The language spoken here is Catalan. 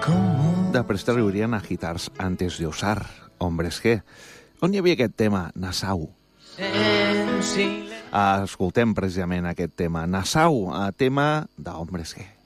Després t'arribarien a Gitars antes de osar, Hombres G, on hi havia aquest tema, Nassau. Escoltem precisament aquest tema, Nassau, tema d'Hombres G.